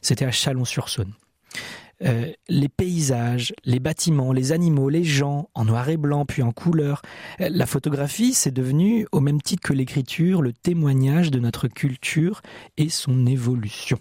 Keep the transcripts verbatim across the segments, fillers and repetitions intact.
c'était à Chalon-sur-Saône. Euh, les paysages, les bâtiments, les animaux, les gens, en noir et blanc puis en couleur. Euh, la photographie, c'est devenu, au même titre que l'écriture, le témoignage de notre culture et son évolution.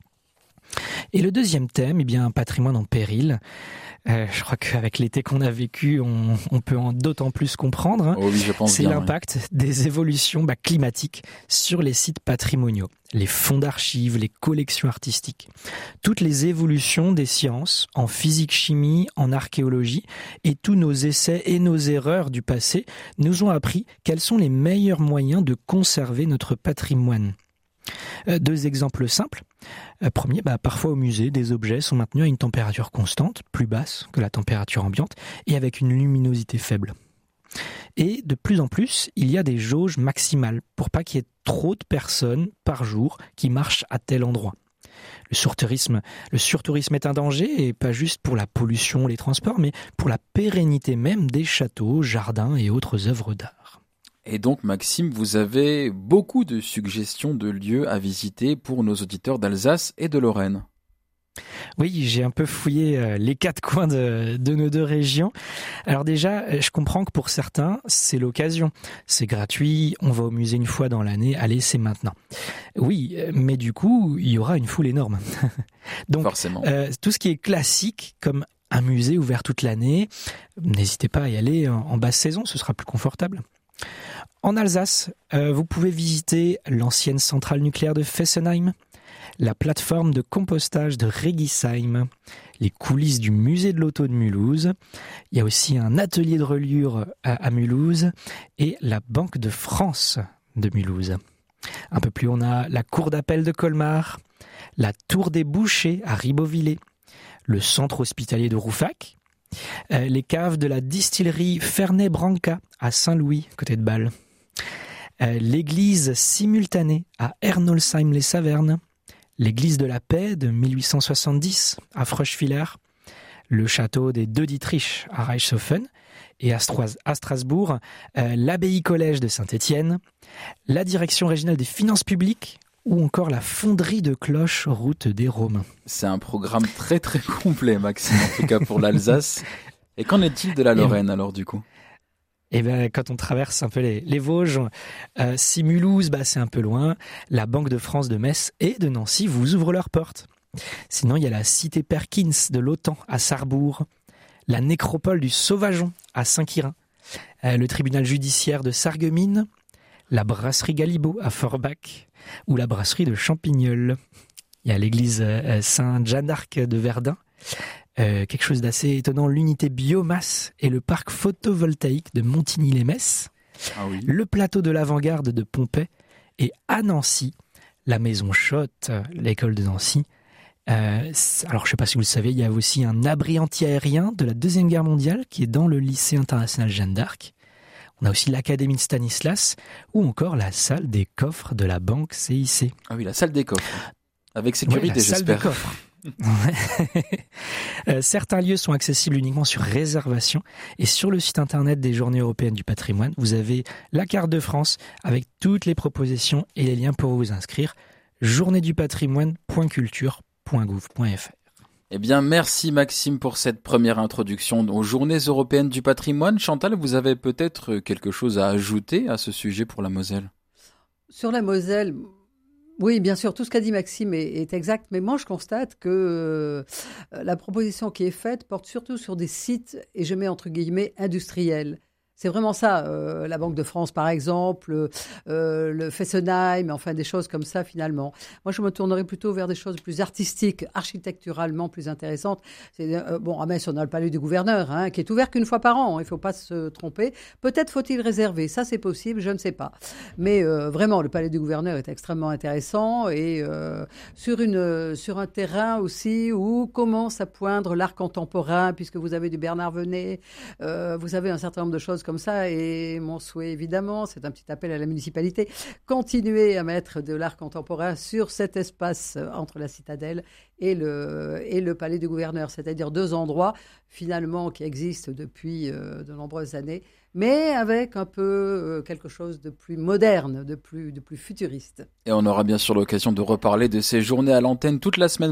Et le deuxième thème, eh bien, un patrimoine en péril. Euh, je crois qu'avec l'été qu'on a vécu, on, on peut en d'autant plus comprendre. Hein. Oh oui, je pense C'est bien, l'impact oui. des évolutions bah, climatiques sur les sites patrimoniaux, les fonds d'archives, les collections artistiques. Toutes les évolutions des sciences, en physique-chimie, en archéologie, et tous nos essais et nos erreurs du passé nous ont appris quels sont les meilleurs moyens de conserver notre patrimoine. Euh, deux exemples simples. Euh, premier, bah, parfois au musée, des objets sont maintenus à une température constante, plus basse que la température ambiante, et avec une luminosité faible. Et de plus en plus, il y a des jauges maximales pour pas qu'il y ait trop de personnes par jour qui marchent à tel endroit. Le surtourisme, le surtourisme est un danger, et pas juste pour la pollution, les transports, mais pour la pérennité même des châteaux, jardins et autres œuvres d'art. Et donc, Maxime, vous avez beaucoup de suggestions de lieux à visiter pour nos auditeurs d'Alsace et de Lorraine. Oui, j'ai un peu fouillé les quatre coins de, de nos deux régions. Alors déjà, je comprends que pour certains, c'est l'occasion. C'est gratuit, on va au musée une fois dans l'année, allez, c'est maintenant. Oui, mais du coup, il y aura une foule énorme. Donc, forcément. Euh, tout ce qui est classique, comme un musée ouvert toute l'année, n'hésitez pas à y aller en, en basse saison, ce sera plus confortable. En Alsace, euh, vous pouvez visiter l'ancienne centrale nucléaire de Fessenheim, la plateforme de compostage de Regisheim, les coulisses du musée de l'auto de Mulhouse. Il y a aussi un atelier de reliure à, à Mulhouse et la Banque de France de Mulhouse. Un peu plus, on a la cour d'appel de Colmar, la tour des bouchers à Ribeauvillé, le centre hospitalier de Rouffach, euh, les caves de la distillerie Fernet Branca à Saint-Louis, côté de Bâle, euh, l'église simultanée à Ernolsheim-les-Savernes, l'église de la Paix de mille huit cent soixante-dix à Fröschwiller, le château des Deux Dietrich à Reichshofen et à, Stras- à Strasbourg, euh, l'abbaye collège de Saint-Étienne, la direction régionale des finances publiques ou encore la fonderie de cloches route des Romains. C'est un programme très très complet, Maxime, en tout cas pour l'Alsace. Et qu'en est-il de la Lorraine alors du coup ? Eh bien, quand on traverse un peu les, les Vosges, euh, si Mulhouse, bah, c'est un peu loin, la Banque de France de Metz et de Nancy vous ouvrent leurs portes. Sinon, il y a la cité Perkins de l'Autan à Sarrebourg, la nécropole du Sauvageon à Saint-Quirin, euh, le tribunal judiciaire de Sarreguemines, la brasserie Galibo à Forbach ou la brasserie de Champignol. Il y a l'église euh, Sainte-Jeanne d'Arc de Verdun. Euh, quelque chose d'assez étonnant, l'unité biomasse et le parc photovoltaïque de Montigny-les-Metz, ah oui. le plateau de l'avant-garde de Pompey et à Nancy, la maison Schott, l'école de Nancy. Euh, alors je ne sais pas si vous le savez, il y a aussi un abri anti-aérien de la Deuxième Guerre mondiale qui est dans le lycée international Jeanne d'Arc. On a aussi l'académie de Stanislas ou encore la salle des coffres de la banque C I C. Ah oui, la salle des coffres, avec sécurité, oui, la j'espère. Salle des coffres. euh, certains lieux sont accessibles uniquement sur réservation et sur le site internet des Journées européennes du patrimoine, vous avez la carte de France avec toutes les propositions et les liens pour vous inscrire. journée du patrimoine point culture point gouv point f r. Eh bien, merci Maxime pour cette première introduction aux Journées européennes du patrimoine. Chantal, vous avez peut-être quelque chose à ajouter à ce sujet pour la Moselle ? Sur la Moselle, oui, bien sûr, tout ce qu'a dit Maxime est, est exact, mais moi je constate que euh, la proposition qui est faite porte surtout sur des sites, et je mets entre guillemets, industriels. C'est vraiment ça, euh, la Banque de France par exemple, euh, le Fessenheim, enfin des choses comme ça finalement. Moi je me tournerais plutôt vers des choses plus artistiques, architecturalement plus intéressantes. C'est, euh, bon, à Metz on a le palais du gouverneur, hein, qui est ouvert qu'une fois par an, il ne faut pas se tromper. Peut-être faut-il réserver, ça c'est possible, je ne sais pas. Mais euh, vraiment le palais du gouverneur est extrêmement intéressant et euh, sur, une, sur un terrain aussi où commence à poindre l'art contemporain, puisque vous avez du Bernard Venet, euh, vous avez un certain nombre de choses comme ça, et mon souhait évidemment, c'est un petit appel à la municipalité, continuer à mettre de l'art contemporain sur cet espace entre la citadelle et le, et le palais du gouverneur, c'est-à-dire deux endroits finalement qui existent depuis euh, de nombreuses années, mais avec un peu euh, quelque chose de plus moderne, de plus, de plus futuriste. Et on aura bien sûr l'occasion de reparler de ces journées à l'antenne toute la semaine